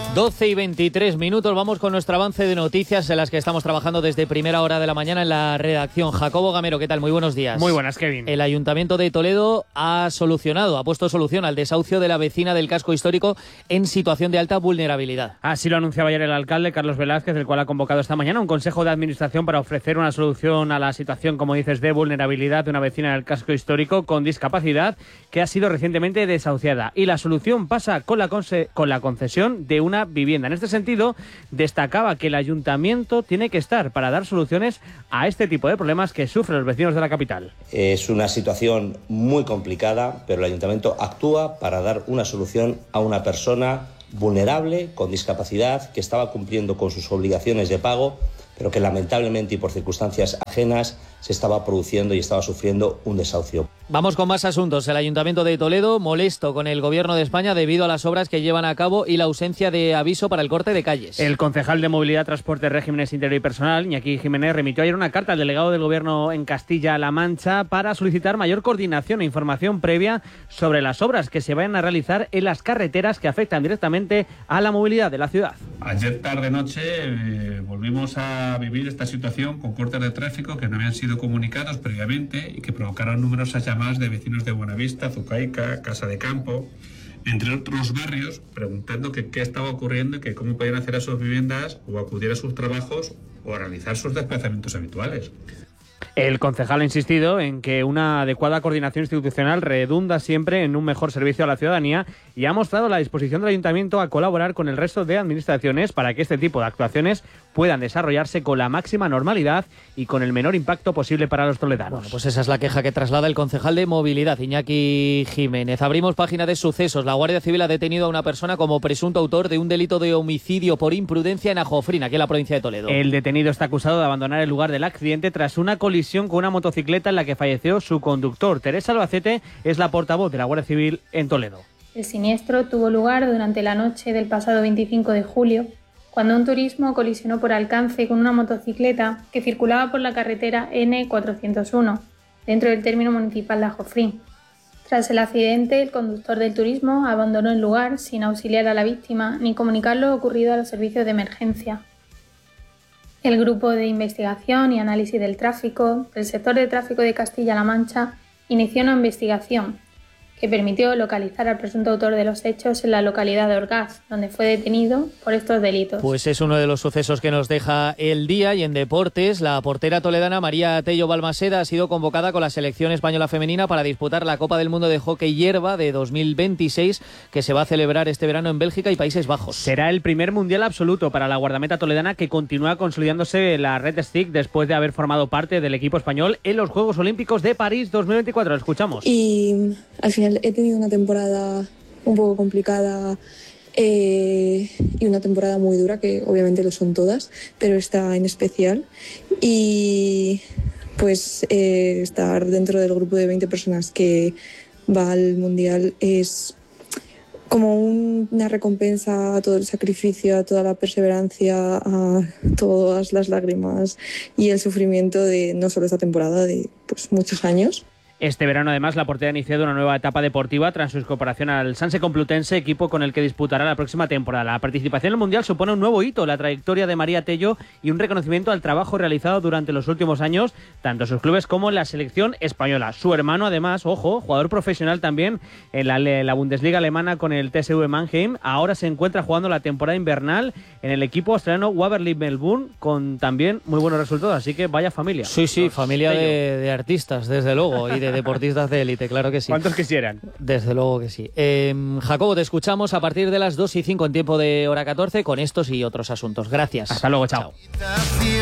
12:23, vamos con nuestro avance de noticias en las que estamos trabajando desde primera hora de la mañana en la redacción. Jacobo Gamero, ¿qué tal? Muy buenos días. Muy buenas, Kevin. El Ayuntamiento de Toledo ha puesto solución al desahucio de la vecina del casco histórico en situación de alta vulnerabilidad. Así lo anunciaba ayer el alcalde, Carlos Velázquez, el cual ha convocado esta mañana un consejo de administración para ofrecer una solución a la situación, como dices, de vulnerabilidad de una vecina del casco histórico con discapacidad que ha sido recientemente desahuciada. Y la solución pasa con la concesión de una vivienda. En este sentido, destacaba que el ayuntamiento tiene que estar para dar soluciones a este tipo de problemas que sufren los vecinos de la capital. Es una situación muy complicada, pero el ayuntamiento actúa para dar una solución a una persona vulnerable, con discapacidad, que estaba cumpliendo con sus obligaciones de pago, pero que lamentablemente y por circunstancias ajenas se estaba produciendo y estaba sufriendo un desahucio. Vamos con más asuntos. El Ayuntamiento de Toledo molesto con el Gobierno de España debido a las obras que llevan a cabo y la ausencia de aviso para el corte de calles. El concejal de Movilidad, Transporte, Regímenes Interior y Personal, Iñaki Jiménez, remitió ayer una carta al delegado del Gobierno en Castilla-La Mancha para solicitar mayor coordinación e información previa sobre las obras que se vayan a realizar en las carreteras que afectan directamente a la movilidad de la ciudad. Ayer tarde-noche volvimos a vivir esta situación con cortes de tráfico que no habían sido comunicados previamente y que provocaron numerosas llamadas de vecinos de Buenavista, Zucaica, Casa de Campo, entre otros barrios, preguntando qué estaba ocurriendo y que cómo podían hacer a sus viviendas o acudir a sus trabajos o a realizar sus desplazamientos habituales. El concejal ha insistido en que una adecuada coordinación institucional redunda siempre en un mejor servicio a la ciudadanía y ha mostrado la disposición del ayuntamiento a colaborar con el resto de administraciones para que este tipo de actuaciones puedan desarrollarse con la máxima normalidad y con el menor impacto posible para los toledanos. Bueno, pues esa es la queja que traslada el concejal de Movilidad, Iñaki Jiménez. Abrimos página de sucesos. La Guardia Civil ha detenido a una persona como presunto autor de un delito de homicidio por imprudencia en Ajofrín, aquí en la provincia de Toledo. El detenido está acusado de abandonar el lugar del accidente tras una colisión con una motocicleta en la que falleció su conductor. Teresa Albacete es la portavoz de la Guardia Civil en Toledo. El siniestro tuvo lugar durante la noche del pasado 25 de julio, cuando un turismo colisionó por alcance con una motocicleta que circulaba por la carretera N401, dentro del término municipal de Ajofrín. Tras el accidente, el conductor del turismo abandonó el lugar sin auxiliar a la víctima ni comunicar lo ocurrido a los servicios de emergencia. El Grupo de Investigación y Análisis del Tráfico del sector de tráfico de Castilla-La Mancha inició una investigación que permitió localizar al presunto autor de los hechos en la localidad de Orgaz, donde fue detenido por estos delitos. Pues es uno de los sucesos que nos deja el día. Y en deportes, la portera toledana María Tello Balmaseda ha sido convocada con la selección española femenina para disputar la Copa del Mundo de Hockey Hierba de 2026, que se va a celebrar este verano en Bélgica y Países Bajos. Será el primer mundial absoluto para la guardameta toledana, que continúa consolidándose la Red Stick después de haber formado parte del equipo español en los Juegos Olímpicos de París 2024. Lo escuchamos. Y al final he tenido una temporada un poco complicada y una temporada muy dura, que obviamente lo son todas, pero esta en especial. Y pues estar dentro del grupo de 20 personas que va al Mundial es como una recompensa a todo el sacrificio, a toda la perseverancia, a todas las lágrimas y el sufrimiento de no solo esta temporada, de pues muchos años. Este verano, además, la portera ha iniciado una nueva etapa deportiva tras su incorporación al Sanse Complutense, equipo con el que disputará la próxima temporada. La participación en el Mundial supone un nuevo hito en la trayectoria de María Tello y un reconocimiento al trabajo realizado durante los últimos años, tanto en sus clubes como en la selección española. Su hermano, además, ojo, jugador profesional también en la Bundesliga alemana con el TSV Mannheim, ahora se encuentra jugando la temporada invernal en el equipo australiano Waverley Melbourne, con también muy buenos resultados, así que vaya familia. Sí, familia de artistas, desde luego, y de deportistas de élite, claro que sí. ¿Cuántos quisieran? Desde luego que sí. Jacobo, te escuchamos a partir de las 2:05 en tiempo de hora 14 con estos y otros asuntos. Gracias. Hasta luego, chao.